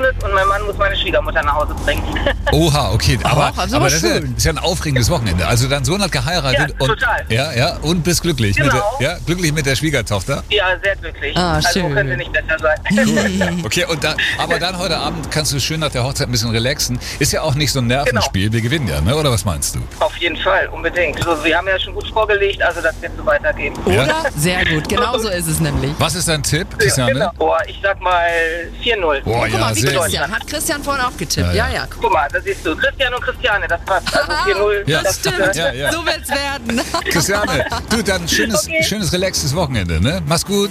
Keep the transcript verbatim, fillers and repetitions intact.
Sohnes und mein Mann muss meine Schwiegermutter nach Hause bringen. Oha, okay. Aber, Ach, also aber aber das ist ja, schön. ist ja ein aufregendes Wochenende. Also dein Sohn hat geheiratet Ja, und total. ja, ja, und bist glücklich mit Genau. der, ja, glücklich mit der Schwiegertochter. Ja, sehr glücklich. Ah, also schön. könnte nicht besser sein. Cool. Okay, und dann, aber dann heute Abend kannst du schön nach der Hochzeit ein bisschen relaxen. Ist ja auch nicht so ein Nervenspiel. Wir gewinnen ja, ne? Oder was meinst du? Auf jeden Fall, unbedingt. Also, wir haben ja schon gut vorgelegt, also das wird so weitergehen. Ja. Oder? Sehr gut, genau so ist es nämlich. Was ist dein Tipp, Christiane? Genau. Boah, ich sag mal vier null. Boah, Guck ja, mal, wie sehr gut. Christian. Hat Christian vorhin auch getippt. Ja, Ja, ja. ja. Guck mal, da siehst du. Christian und Christiane, das passt. Also vier null. Ja. Das stimmt. Ja, ja. So wird's werden. Christiane, du, dann schönes, Okay. schönes relaxtes Wochenende, ne? Mach's gut.